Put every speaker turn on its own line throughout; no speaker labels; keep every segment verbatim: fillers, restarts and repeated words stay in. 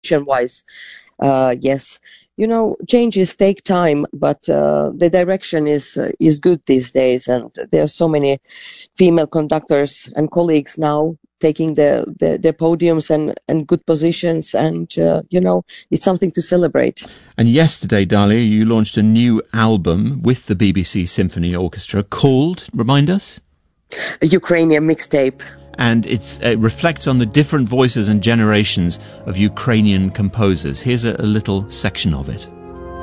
composition-wise, uh, yes. You know, changes take time, but uh, the direction is uh, is good these days, and there are so many female conductors and colleagues now taking the, the, the podiums and, and good positions, and uh, you know, it's something to celebrate.
And yesterday, Dalia, you launched a new album with the B B C Symphony Orchestra called, remind us?
A Ukrainian mixtape.
And it's, it reflects on the different voices and generations of Ukrainian composers. Here's a, a little section of it.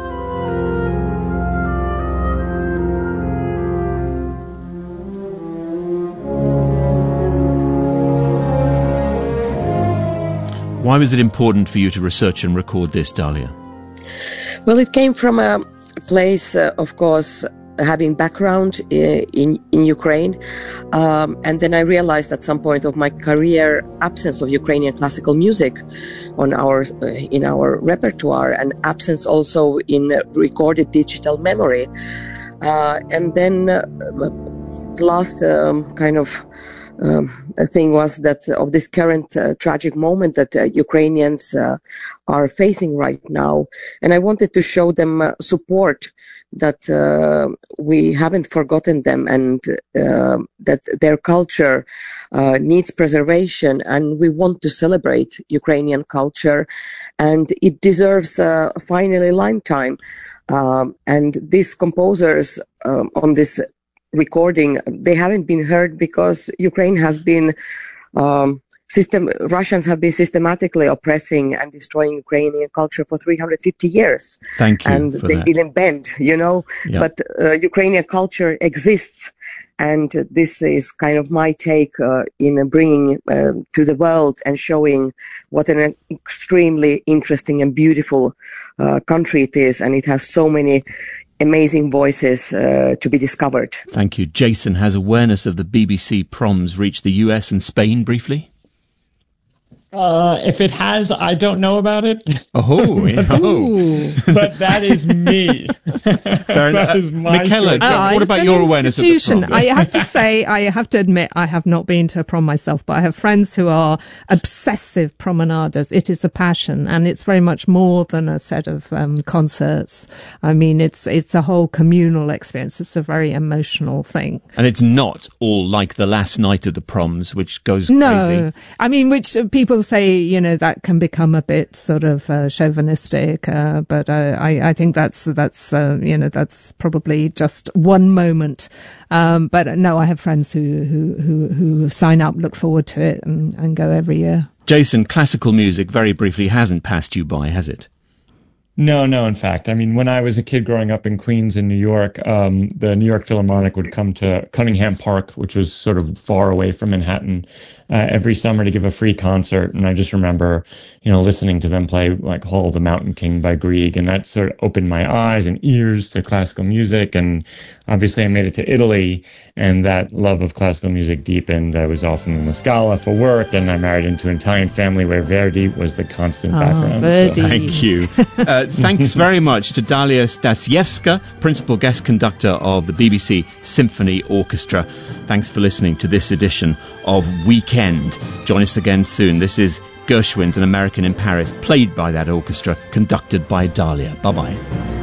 Why was it important for you to research and record this, Dalia?
Well, it came from a place, uh, of course, having background in in Ukraine, um, and then I realized at some point of my career absence of Ukrainian classical music on our uh, in our repertoire, and absence also in recorded digital memory. Uh, and then uh, the last um, kind of um, thing was that of this current uh, tragic moment that uh, Ukrainians uh, are facing right now, and I wanted to show them uh, support, that uh, we haven't forgotten them, and uh, that their culture uh, needs preservation, and we want to celebrate Ukrainian culture, and it deserves uh, finally lifetime. Um, and these composers um, on this recording, they haven't been heard because Ukraine has been um, System, Russians have been systematically oppressing and destroying Ukrainian culture for three hundred fifty years.
Thank you.
And
for
they
that.
didn't bend, you know,
Yep.
but uh, Ukrainian culture exists. And uh, this is kind of my take uh, in bringing uh, to the world and showing what an extremely interesting and beautiful uh, country it is. And it has so many amazing voices uh, to be discovered.
Thank you. Jason, has awareness of the B B C proms reached the U S and Spain briefly?
Uh, if it has, I don't know about it.
Oh, yeah. oh.
But that is me.
Fair enough.
That is my
Michaela,
show.
what
it's
about
an
your awareness of the
institution.
prom?
I have to say, I have to admit, I have not been to a prom myself, but I have friends who are obsessive promenaders. It is a passion, and it's very much more than a set of um, concerts. I mean, it's it's a whole communal experience. It's a very emotional thing.
And it's not all like the last night of the proms, which goes
No,
crazy.
I mean, which uh, people say, you know, that can become a bit sort of uh, chauvinistic, uh, but uh, I, I think that's that's uh, you know, that's probably just one moment. Um, but no, I have friends who who who, who sign up, look forward to it, and, and go every year.
Jason, classical music, very briefly, hasn't passed you by, has it?
No, no, in fact. I mean, when I was a kid growing up in Queens in New York, um, the New York Philharmonic would come to Cunningham Park, which was sort of far away from Manhattan, uh, every summer to give a free concert. And I just remember, you know, listening to them play like Hall of the Mountain King by Grieg. And that sort of opened my eyes and ears to classical music. And obviously I made it to Italy, and that love of classical music deepened. I was often in the Scala for work, and I married into an Italian family where Verdi was the constant
Oh,
background.
Verdi.
So.
Thank you. Uh, thanks very much to Dalia Stasiewska, Principal Guest Conductor of the B B C Symphony Orchestra. Thanks for listening to this edition of Weekend. Join us again soon. This is Gershwin's An American in Paris, played by that orchestra, conducted by Dalia. Bye-bye.